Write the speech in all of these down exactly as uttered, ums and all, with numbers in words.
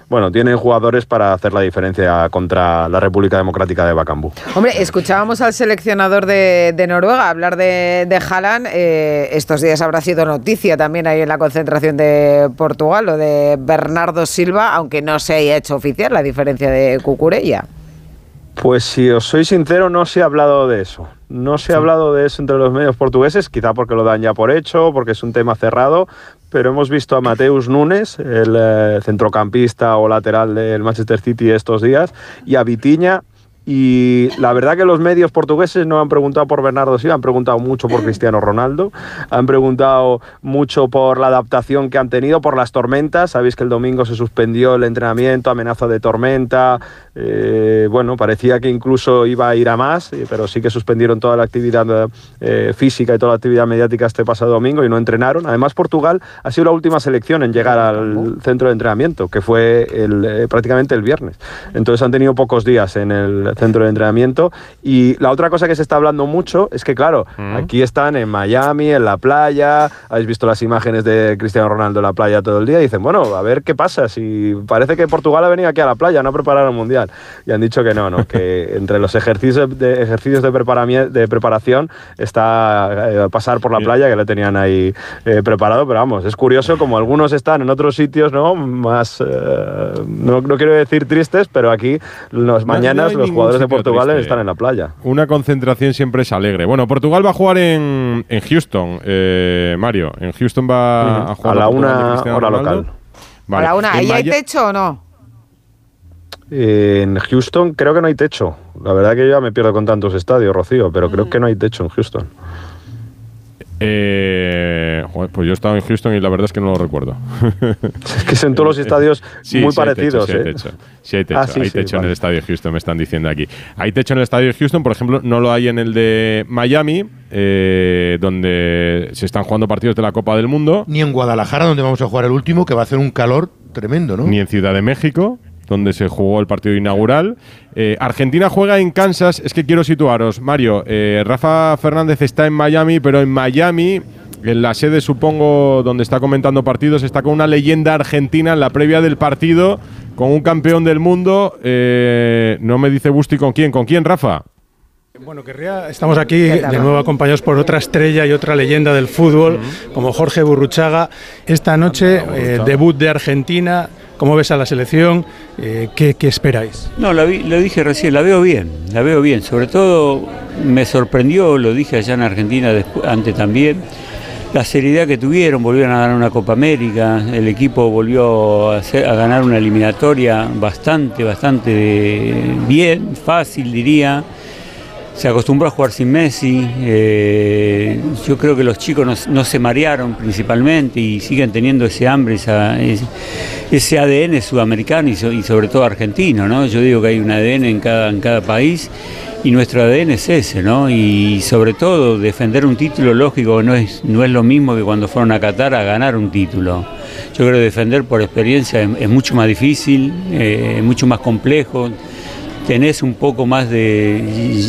bueno, tienen jugadores para hacer la diferencia contra la República Democrática de Bakambú. Hombre, escuchábamos al seleccionador de, de Noruega hablar de, de Haaland. Eh, estos días habrá sido noticia también ahí en la concentración de Portugal, lo de Bernardo Silva, aunque no se haya hecho oficial la diferencia de Cucurella. Pues si os soy sincero, no se ha hablado de eso. No se ha hablado de eso entre los medios portugueses, quizá porque lo dan ya por hecho, porque es un tema cerrado, pero hemos visto a Mateus Nunes, el eh, centrocampista o lateral del Manchester City estos días, y a Vitinha. Y la verdad que los medios portugueses no han preguntado por Bernardo Silva, han preguntado mucho por Cristiano Ronaldo, han preguntado mucho por la adaptación que han tenido, por las tormentas. Sabéis que el domingo se suspendió el entrenamiento, amenaza de tormenta. Eh, bueno, parecía que incluso iba a ir a más, pero sí que suspendieron toda la actividad eh, física y toda la actividad mediática este pasado domingo y no entrenaron. Además, Portugal ha sido la última selección en llegar al centro de entrenamiento, que fue el, eh, prácticamente el viernes. Entonces han tenido pocos días en el centro de entrenamiento. Y la otra cosa que se está hablando mucho es que, claro, mm. aquí están en Miami, en la playa, habéis visto las imágenes de Cristiano Ronaldo en la playa todo el día, y dicen, bueno, a ver qué pasa, si parece que Portugal ha venido aquí a la playa, no a preparar el Mundial. Y han dicho que no, no, que entre los ejercicios de, ejercicios de, preparami- de preparación está eh, pasar por la playa, que lo tenían ahí eh, preparado, pero vamos, es curioso como algunos están en otros sitios, ¿no? Más, eh, no, no quiero decir tristes, pero aquí las mañanas no, no los jugadores de Portugal triste. Están en la playa. Una concentración siempre es alegre. Bueno, Portugal va a jugar en, en Houston, eh, Mario. En Houston va uh-huh. a jugar a la una hora local. Vale. ¿A la una? ¿Ahí hay techo o no? Eh, en Houston creo que no hay techo. La verdad que yo ya me pierdo con tantos estadios, Rocío, pero mm. creo que no hay techo en Houston. Eh, joder, pues yo he estado en Houston y la verdad es que no lo recuerdo. Es que son todos los estadios sí, muy sí parecidos. Hay techo, ¿eh? Sí hay techo, sí hay techo, ah, sí, hay sí, techo vale. en el estadio de Houston, me están diciendo aquí. Hay techo en el estadio de Houston, por ejemplo, no lo hay en el de Miami, eh, donde se están jugando partidos de la Copa del Mundo. Ni en Guadalajara, donde vamos a jugar el último, que va a hacer un calor tremendo, ¿no? Ni en Ciudad de México, donde se jugó el partido inaugural. Eh, Argentina juega en Kansas. Es que quiero situaros, Mario. Eh, Rafa Fernández está en Miami, pero en Miami, en la sede, supongo, donde está comentando partidos, está con una leyenda argentina en la previa del partido, con un campeón del mundo. Eh, no me dice Busti con quién. ¿Con quién, Rafa? Bueno, querría, estamos aquí de nuevo acompañados por otra estrella y otra leyenda del fútbol, uh-huh. como Jorge Burruchaga. Esta noche, eh, debut de Argentina. ¿Cómo ves a la selección? Eh, ¿qué, ¿Qué esperáis? No, la vi, lo dije recién, la veo bien, la veo bien. Sobre todo me sorprendió, lo dije allá en Argentina después, antes también, la seriedad que tuvieron. Volvieron a ganar una Copa América, el equipo volvió a, hacer, a ganar una eliminatoria bastante, bastante bien, fácil diría. Se acostumbró a jugar sin Messi. Eh, yo creo que los chicos no, no se marearon principalmente y siguen teniendo ese hambre, esa, ese, ese A D N sudamericano y, so, y sobre todo argentino, ¿no? Yo digo que hay un A D N en cada, en cada país y nuestro A D N es ese, ¿no? Y sobre todo defender un título, lógico, no es, no es lo mismo que cuando fueron a Qatar a ganar un título. Yo creo que defender por experiencia es, es mucho más difícil, eh, mucho más complejo. Tenés un poco más de,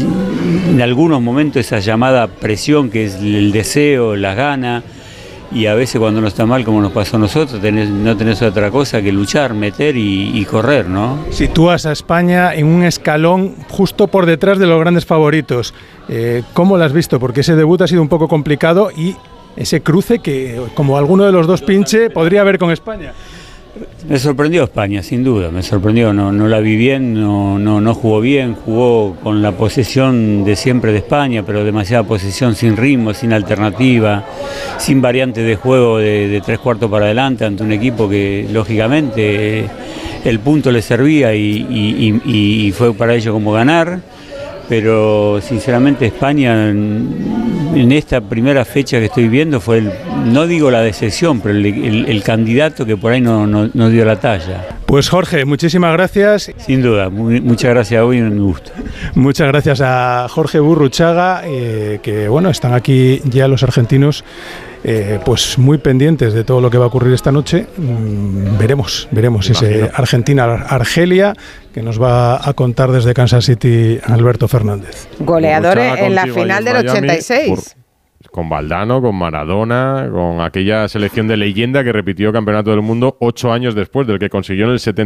en algunos momentos, esa llamada presión que es el deseo, las ganas, y a veces cuando no está mal, como nos pasó a nosotros, tenés, no tenés otra cosa que luchar, meter y, y correr, ¿no? Sitúas a España en un escalón justo por detrás de los grandes favoritos. Eh, ¿Cómo lo has visto? Porque ese debut ha sido un poco complicado y ese cruce que, como alguno de los dos pinche, podría haber con España. Me sorprendió España, sin duda, me sorprendió, no, no la vi bien, no, no, no jugó bien, jugó con la posesión de siempre de España, pero demasiada posesión sin ritmo, sin alternativa, sin variante de juego de, de tres cuartos para adelante ante un equipo que lógicamente el punto le servía y, y, y, y fue para ellos como ganar. Pero sinceramente España en, en esta primera fecha que estoy viendo fue, el, no digo la decepción, pero el, el, el candidato que por ahí no, no, no dio la talla. Pues Jorge, muchísimas gracias. Sin duda, muy, muchas gracias a vos y un gusto. Muchas gracias a Jorge Burruchaga, eh, que bueno, están aquí ya los argentinos. Eh, pues muy pendientes de todo lo que va a ocurrir esta noche. Mm, veremos, veremos ese Argentina-Argelia que nos va a contar desde Kansas City Alberto Fernández. Goleador en la final del Miami, ochenta y seis. Por, con Valdano, con Maradona, con aquella selección de leyenda que repitió campeonato del mundo ocho años después del que consiguió en el setenta.